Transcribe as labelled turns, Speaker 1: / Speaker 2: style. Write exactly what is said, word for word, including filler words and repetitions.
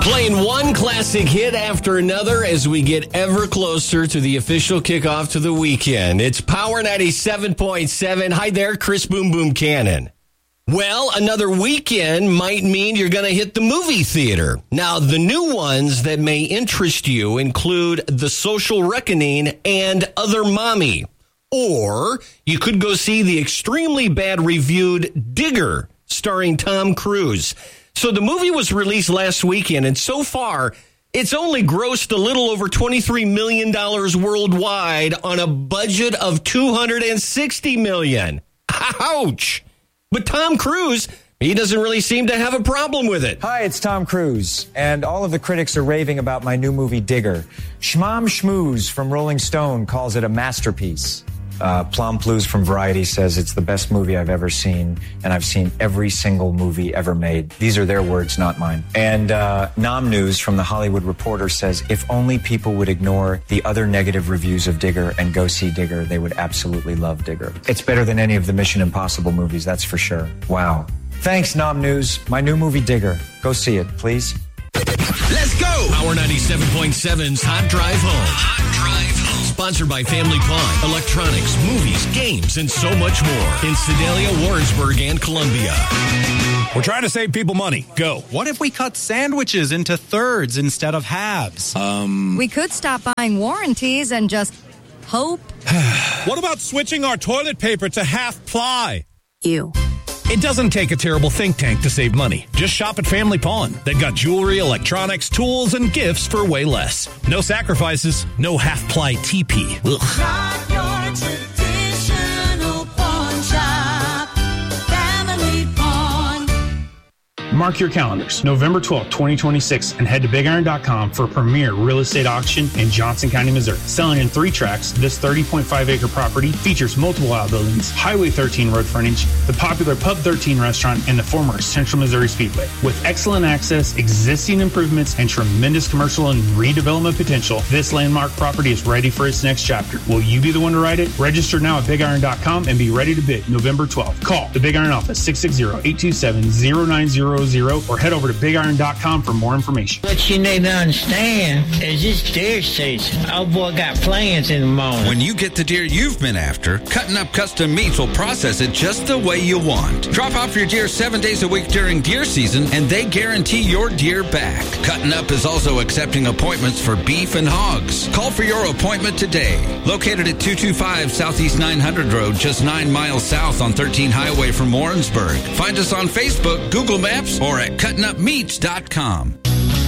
Speaker 1: Playing one classic hit after another as we get ever closer to the official kickoff to the weekend. It's Power ninety-seven point seven. Hi there, Chris Boom Boom Cannon. Well, another weekend might mean you're going to hit the movie theater. Now, the new ones that may interest you include The Social Reckoning and Other Mommy. Or you could go see the extremely bad reviewed Digger, starring Tom Cruise. So the movie was released last weekend, and so far, it's only grossed a little over twenty-three million dollars worldwide on a budget of two hundred sixty million dollars. Ouch! But Tom Cruise, he doesn't really seem to have a problem with it.
Speaker 2: Hi, it's Tom Cruise, and all of the critics are raving about my new movie, Digger. Shmam Schmooze from Rolling Stone calls it a masterpiece. Uh, Plum Blues from Variety says it's the best movie I've ever seen, and I've seen every single movie ever made. These are their words, not mine. And uh, Nom News from The Hollywood Reporter says if only people would ignore the other negative reviews of Digger and go see Digger, they would absolutely love Digger. It's better than any of the Mission Impossible movies, that's for sure. Wow. Thanks, Nom News. My new movie, Digger. Go see it, please.
Speaker 1: Let's go! Power ninety-seven point seven's Hot Drive Home. Hot Drive Home. Sponsored by Family Pawn, electronics, movies, games, and so much more. In Sedalia, Warrensburg, and Columbia.
Speaker 3: We're trying to save people money. Go.
Speaker 4: What if we cut sandwiches into thirds instead of halves?
Speaker 5: Um. We could stop buying warranties and just hope.
Speaker 3: What about switching our toilet paper to half ply?
Speaker 5: Ew.
Speaker 3: It doesn't take a terrible think tank to save money. Just shop at Family Pawn. They've got jewelry, electronics, tools, and gifts for way less. No sacrifices, no half-ply T P. Ugh.
Speaker 6: Not your traditional pawn shop. Family Pawn.
Speaker 7: Mark your calendars, November twelfth, twenty twenty-six, and head to big iron dot com for a premier real estate auction in Johnson County, Missouri. Selling in three tracts, this thirty point five acre property features multiple outbuildings, Highway thirteen road frontage, the popular Pub thirteen restaurant, and the former Central Missouri Speedway. With excellent access, existing improvements, and tremendous commercial and redevelopment potential, this landmark property is ready for its next chapter. Will you be the one to write it? Register now at big iron dot com and be ready to bid November twelfth. Call the Big Iron office, six six zero, eight two seven, zero nine zero zero, or head over to big iron dot com for more information.
Speaker 8: What you need to understand is it's deer season. Old boy got plans in the morning.
Speaker 9: When you get the deer you've been after, Cutting Up Custom Meats will process it just the way you want. Drop off your deer seven days a week during deer season, and they guarantee your deer back. Cutting Up is also accepting appointments for beef and hogs. Call for your appointment today. Located at two two five Southeast nine hundred Road, just nine miles south on thirteen Highway from Warrensburg. Find us on Facebook, Google Maps, or at cutting up meats dot com.